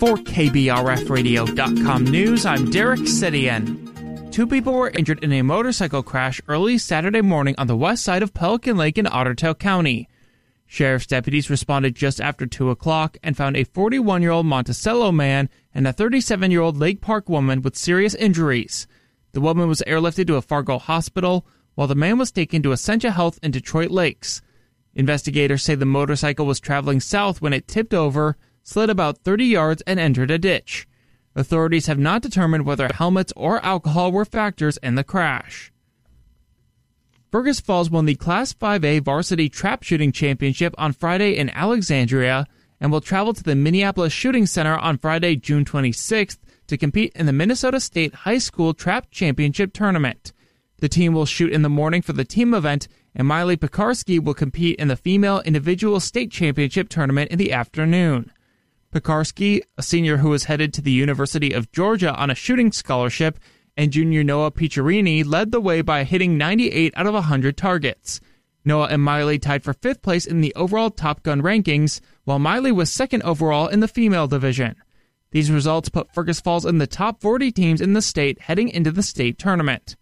For KBRFradio.com News, I'm Derek Sidian. 2 people were injured in a motorcycle crash early Saturday morning on the west side of Pelican Lake in Otter Tail County. Sheriff's deputies responded just after 2 o'clock and found a 41-year-old Monticello man and a 37-year-old Lake Park woman with serious injuries. The woman was airlifted to a Fargo hospital, while the man was taken to Essentia Health in Detroit Lakes. Investigators say the motorcycle was traveling south when it tipped over, slid about 30 yards, and entered a ditch. Authorities have not determined whether helmets or alcohol were factors in the crash. Fergus Falls won the Class 5A Varsity Trap Shooting Championship on Friday in Alexandria and will travel to the Minneapolis Shooting Center on Friday, June 26th, to compete in the Minnesota State High School Trap Championship Tournament. The team will shoot in the morning for the team event, and Miley Pekarsky will compete in the Female Individual State Championship Tournament in the afternoon. Pekarsky, a senior who is headed to the University of Georgia on a shooting scholarship, and junior Noah Piccirini led the way by hitting 98 out of 100 targets. Noah and Miley tied for 5th place in the overall Top Gun rankings, while Miley was 2nd overall in the female division. These results put Fergus Falls in the top 40 teams in the state heading into the state tournament.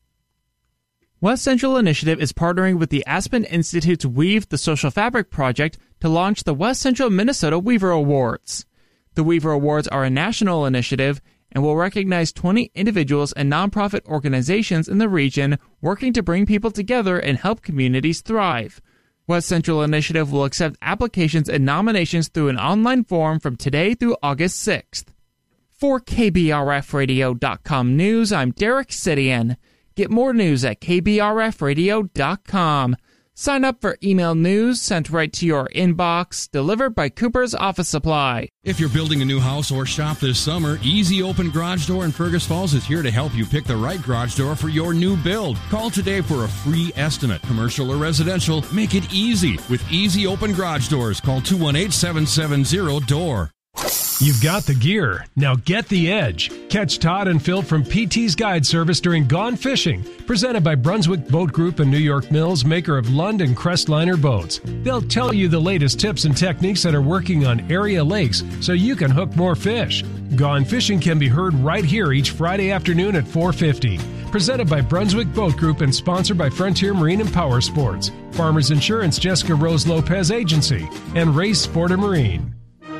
West Central Initiative is partnering with the Aspen Institute's Weave the Social Fabric Project to launch the West Central Minnesota Weaver Awards. The Weaver Awards are a national initiative and will recognize 20 individuals and nonprofit organizations in the region working to bring people together and help communities thrive. West Central Initiative will accept applications and nominations through an online form from today through August 6th. For KBRFradio.com News, I'm Derek Sidian. Get more news at KBRFradio.com. Sign up for email news sent right to your inbox, delivered by Cooper's Office Supply. If you're building a new house or shop this summer, Easy Open Garage Door in Fergus Falls is here to help you pick the right garage door for your new build. Call today for a free estimate. Commercial or residential, make it easy with Easy Open Garage Doors. Call 218-770-DOOR. You've got the gear. Now get the edge. Catch Todd and Phil from PT's Guide Service during Gone Fishing, presented by Brunswick Boat Group and New York Mills, maker of Lund and Crestliner boats. They'll tell you the latest tips and techniques that are working on area lakes so you can hook more fish. Gone Fishing can be heard right here each Friday afternoon at 4:50. Presented by Brunswick Boat Group and sponsored by Frontier Marine and Power Sports, Farmers Insurance Jessica Rose Lopez Agency, and Race Sport and Marine.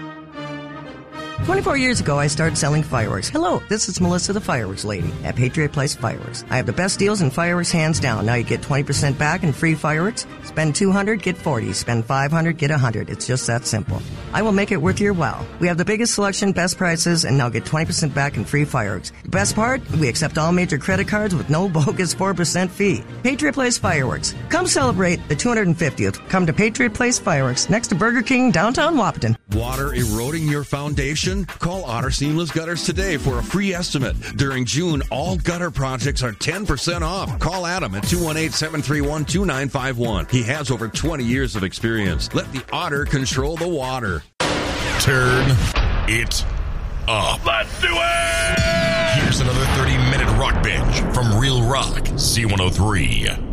24 years ago, I started selling fireworks. Hello, this is Melissa, the fireworks lady at Patriot Place Fireworks. I have the best deals in fireworks, hands down. Now you get 20% back in free fireworks. Spend $200, get $40. Spend $500, get $100. It's just that simple. I will make it worth your while. We have the biggest selection, best prices, and now get 20% back in free fireworks. The best part, we accept all major credit cards with no bogus 4% fee. Patriot Place Fireworks. Come celebrate the 250th. Come to Patriot Place Fireworks, next to Burger King, downtown Wahpeton. Water eroding your foundation? Call Otter Seamless Gutters today for a free estimate. During June, all gutter projects are 10% off. Call Adam at 218-731-2951. He has over 20 years of experience. Let the Otter control the water. Turn it up. Let's do it! Here's another 30-minute rock binge from Real Rock C103.